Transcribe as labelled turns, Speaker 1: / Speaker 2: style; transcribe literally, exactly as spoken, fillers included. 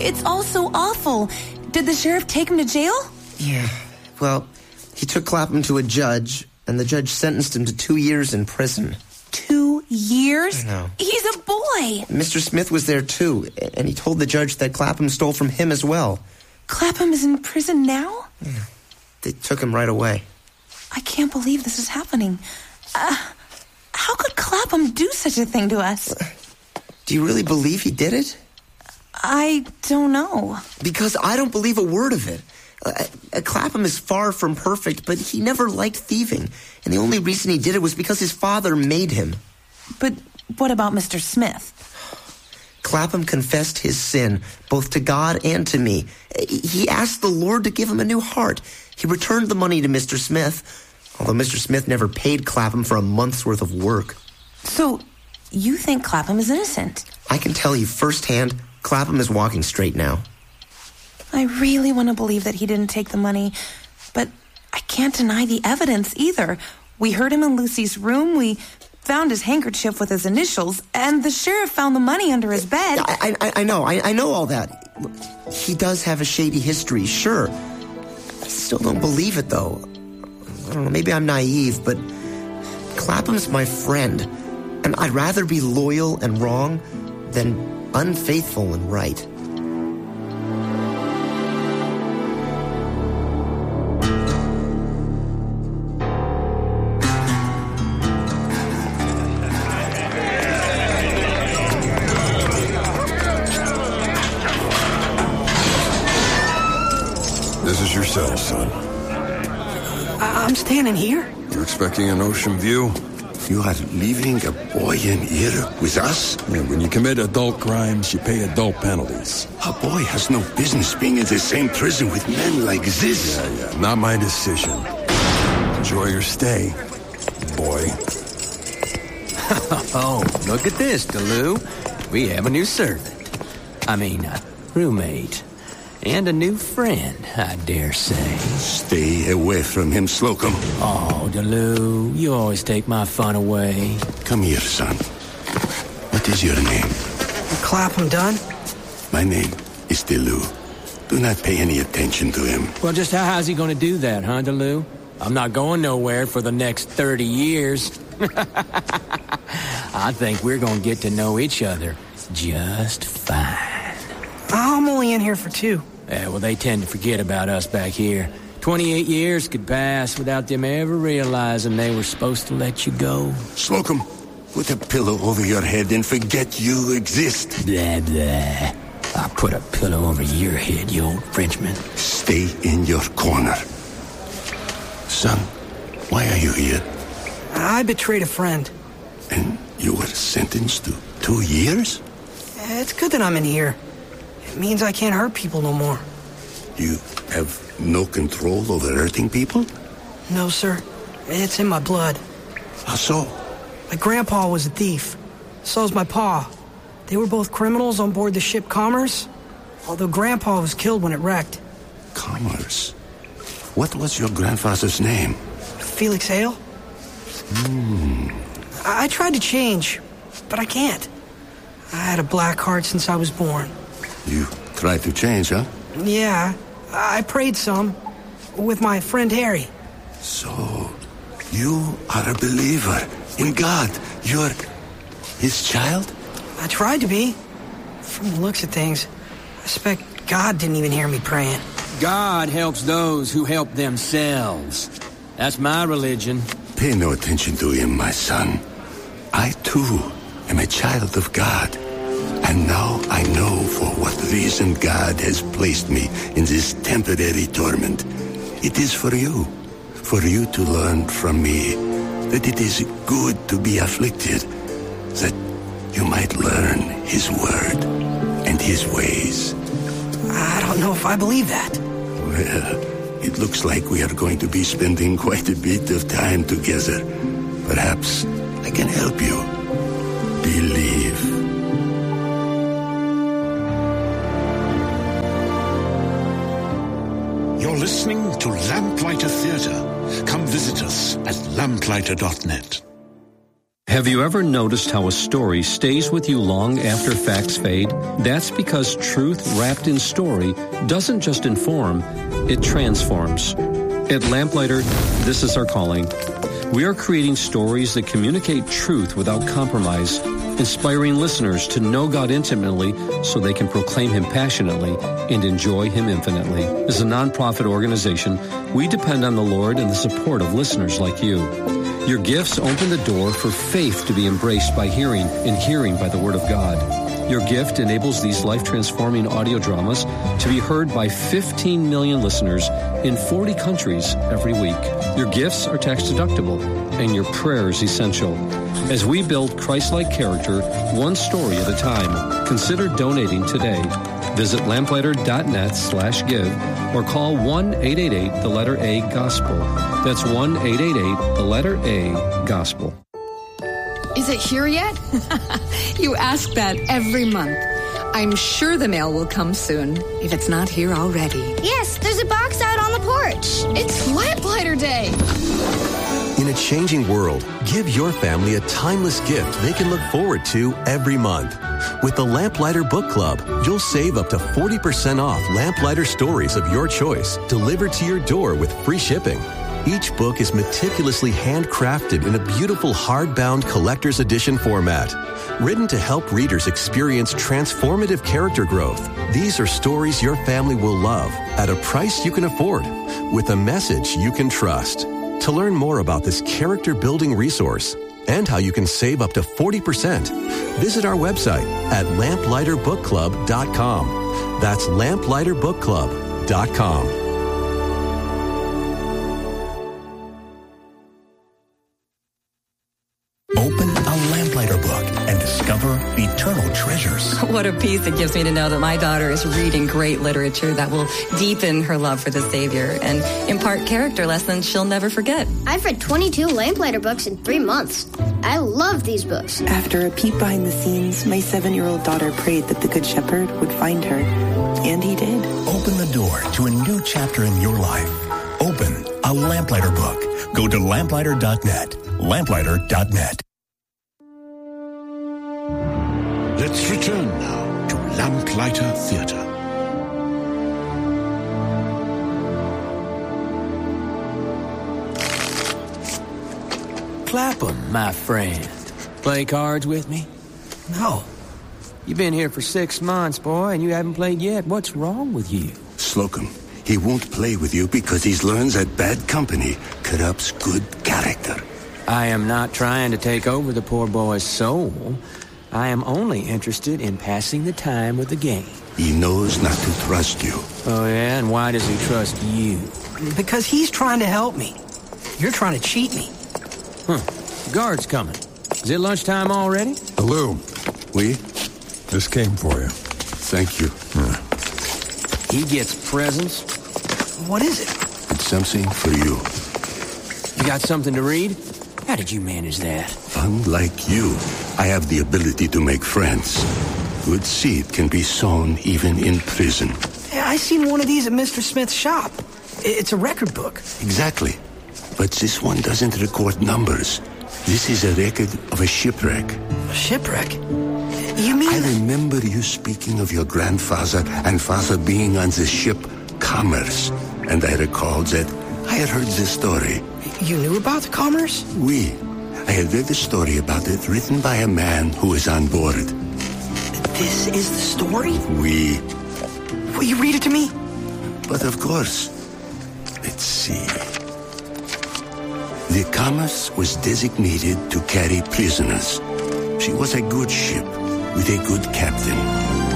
Speaker 1: It's all so awful. Did the sheriff take him to jail?
Speaker 2: Yeah, well, he took Clapham to a judge, and the judge sentenced him to two years in prison.
Speaker 1: Two years?
Speaker 2: I know.
Speaker 1: He's a boy.
Speaker 2: Mister Smith was there, too, and he told the judge that Clapham stole from him as well.
Speaker 1: Clapham is in prison now?
Speaker 2: Yeah. They took him right away.
Speaker 1: I can't believe this is happening. Uh, how could Clapham do such a thing to us?
Speaker 2: Do you really believe he did it?
Speaker 1: I don't know.
Speaker 2: Because I don't believe a word of it. Uh, uh, Clapham is far from perfect, but he never liked thieving. And the only reason he did it was because his father made him.
Speaker 1: But what about Mister Smith?
Speaker 2: Clapham confessed his sin, both to God and to me. He asked the Lord to give him a new heart. He returned the money to Mister Smith, although Mister Smith never paid Clapham for a month's worth of work.
Speaker 1: So, you think Clapham is innocent?
Speaker 2: I can tell you firsthand, Clapham is walking straight now.
Speaker 1: I really want to believe that he didn't take the money, but I can't deny the evidence either. We heard him in Lucy's room, we found his handkerchief with his initials, and the sheriff found the money under his bed.
Speaker 2: I, I, I know, I, I know all that. He does have a shady history, sure. I still don't believe it, though. I don't know, maybe I'm naive, but Clapham's my friend, and I'd rather be loyal and wrong than unfaithful and right.
Speaker 3: This is your cell, son.
Speaker 4: I- I'm standing here.
Speaker 3: You're expecting an ocean view?
Speaker 5: You are leaving a boy in here with us?
Speaker 3: Yeah, when you commit adult crimes, you pay adult penalties.
Speaker 5: A boy has no business being in the same prison with men like this.
Speaker 3: Yeah, yeah, not my decision. Enjoy your stay, boy.
Speaker 6: Oh, look at this, DeLu. We have a new servant. I mean, a roommate. And a new friend, I dare say.
Speaker 5: Stay away from him, Slocum.
Speaker 6: Oh, DeLu, you always take my fun away.
Speaker 5: Come here, son. What is your name?
Speaker 4: Clapham Dunn?
Speaker 5: My name is DeLu. Do not pay any attention to him.
Speaker 6: Well, just how, how's he going to do that, huh, DeLu? I'm not going nowhere for the next thirty years. I think we're going to get to know each other just fine.
Speaker 4: I'm only in here for two.
Speaker 6: Yeah, well, they tend to forget about us back here. Twenty-eight years could pass without them ever realizing they were supposed to let you go.
Speaker 5: Slocum, put a pillow over your head and forget you exist.
Speaker 6: Blah, blah. I'll put a pillow over your head, you old Frenchman.
Speaker 5: Stay in your corner. Son, why are you here?
Speaker 4: I betrayed a friend.
Speaker 5: And you were sentenced to two years?
Speaker 4: It's good that I'm in here. It means I can't hurt people no more.
Speaker 5: You have no control over hurting people?
Speaker 4: No, sir. It's in my blood.
Speaker 5: How so?
Speaker 4: My grandpa was a thief. So's my pa. They were both criminals on board the ship Commerce, although grandpa was killed when it wrecked.
Speaker 5: Commerce? What was your grandfather's name?
Speaker 4: Felix Hale?
Speaker 5: Hmm.
Speaker 4: I, I tried to change, but I can't. I had a black heart since I was born.
Speaker 5: You tried to change, huh?
Speaker 4: Yeah, I prayed some. With my friend Harry.
Speaker 5: So, you are a believer in God. You're his child?
Speaker 4: I tried to be. From the looks of things, I suspect God didn't even hear me praying.
Speaker 6: God helps those who help themselves. That's my religion.
Speaker 5: Pay no attention to him, my son. I, too, am a child of God. And now I know for what reason God has placed me in this temporary torment. It is for you, for you to learn from me that it is good to be afflicted, that you might learn his word and his ways.
Speaker 4: I don't know if I believe that.
Speaker 5: Well, it looks like we are going to be spending quite a bit of time together. Perhaps I can help you. Believe.
Speaker 7: You're listening to Lamplighter Theatre. Come visit us at lamplighter dot net. Have you ever noticed how a story stays with you long after facts fade? That's because truth wrapped in story doesn't just inform, it transforms. At Lamplighter, this is our calling. We are creating stories that communicate truth without compromise, inspiring listeners to know God intimately so they can proclaim Him passionately and enjoy Him infinitely. As a nonprofit organization, we depend on the Lord and the support of listeners like you. Your gifts open the door for faith to be embraced by hearing and hearing by the Word of God. Your gift enables these life-transforming audio dramas to be heard by fifteen million listeners in forty countries every week. Your gifts are tax-deductible, and your prayers essential. As we build Christ-like character, one story at a time, consider donating today. Visit lamplighter.net slash give or call one eight eight eight, the letter A, gospel. That's one eight eight eight, the letter A, gospel.
Speaker 8: Is it here yet? You ask that every month. I'm sure the mail will come soon, if it's not here already.
Speaker 9: Yes, there's a box out on the porch.
Speaker 8: It's Lamplighter Day.
Speaker 10: In a changing world, give your family a timeless gift they can look forward to every month. With the Lamplighter Book Club, you'll save up to forty percent off Lamplighter stories of your choice, delivered to your door with free shipping. Each book is meticulously handcrafted in a beautiful hardbound collector's edition format. Written to help readers experience transformative character growth, these are stories your family will love at a price you can afford, with a message you can trust. To learn more about this character-building resource and how you can save up to forty percent, visit our website at lamplighter book club dot com. That's lamplighter book club dot com.
Speaker 11: Open a Lamplighter book and discover eternal treasures.
Speaker 12: What a peace it gives me to know that my daughter is reading great literature that will deepen her love for the Savior and impart character lessons she'll never forget.
Speaker 9: I've read twenty-two Lamplighter books in three months. I love these books.
Speaker 13: After a peek behind the scenes, my seven-year-old daughter prayed that the Good Shepherd would find her. And he did.
Speaker 11: Open the door to a new chapter in your life. Open a Lamplighter book. Go to lamplighter dot net. lamplighter dot net.
Speaker 14: Let's return now to Lamplighter Theatre.
Speaker 6: Clapham, my friend. Play cards with me?
Speaker 4: No.
Speaker 6: You've been here for six months, boy, and you haven't played yet. What's wrong with you?
Speaker 5: Slocum, he won't play with you because he learns that bad company corrupts good character.
Speaker 6: I am not trying to take over the poor boy's soul. I am only interested in passing the time with the game.
Speaker 5: He knows not to trust you.
Speaker 6: Oh, yeah? And why does he trust you?
Speaker 4: Because he's trying to help me. You're trying to cheat me.
Speaker 6: Huh. Guard's coming. Is it lunchtime already?
Speaker 3: Hello.
Speaker 5: We?
Speaker 3: This came for you.
Speaker 5: Thank you.
Speaker 3: Yeah.
Speaker 6: He gets presents.
Speaker 4: What is it?
Speaker 5: It's something for you.
Speaker 6: You got something to read? How did you manage that?
Speaker 5: Unlike you, I have the ability to make friends. Good seed can be sown even in prison.
Speaker 4: Yeah, I seen one of these at Mister Smith's shop. It's a record book.
Speaker 5: Exactly. But this one doesn't record numbers. This is a record of a shipwreck.
Speaker 4: A shipwreck? You mean...
Speaker 5: I remember you speaking of your grandfather and father being on the ship Commerce. And I recalled that I had heard this story.
Speaker 4: You knew about the Commerce?
Speaker 5: Oui. I had read a story about it written by a man who was on board.
Speaker 4: This is the story?
Speaker 5: Oui.
Speaker 4: Will you read it to me?
Speaker 5: But of course. Let's see. The Commerce was designated to carry prisoners. She was a good ship with a good captain.